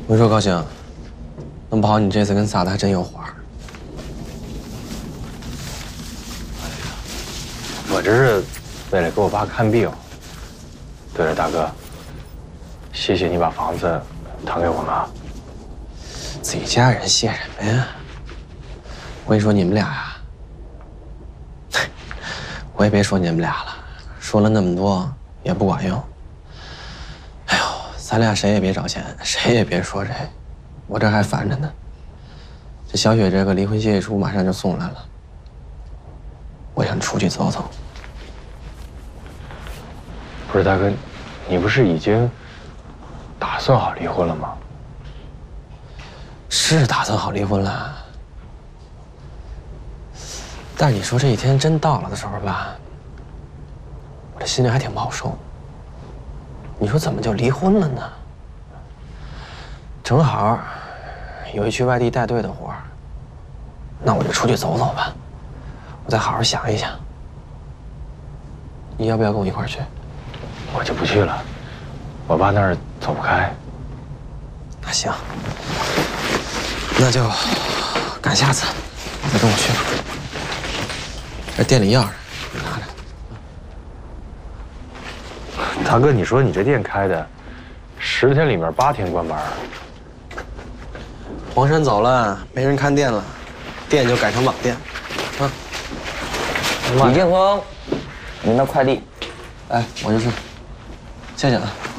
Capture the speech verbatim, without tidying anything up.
我说高兴，弄不好你这次跟萨德还真有花。 我这是为了给我爸看病。对了，大哥，谢谢你把房子腾给我妈。 自己家人谢什么呀？我跟你说，你们俩呀，我也别说你们俩了，说了那么多也不管用。哎呦，咱俩谁也别找钱，谁也别说谁，我这还烦着呢。这小雪这个离婚协议书马上就送来了，我想出去走走。 不是大哥，你不是已经打算好离婚了吗？ 是打算好离婚了，但是你说这一天真到了的时候吧，我这心里还挺不好受。你说怎么就离婚了呢？正好有一去外地带队的活儿，那我就出去走走吧，我再好好想一想。你要不要跟我一块儿去？ 我就不去了，我爸那儿走不开。 那行，那就赶下次再跟我去吧。这店里钥匙你拿着。 大哥，你说你这店开的，十天里面八天关门。 黄山走了，没人看店了，店就改成网店。啊， 李建峰，您的快递。 哎，我就是，谢谢啊。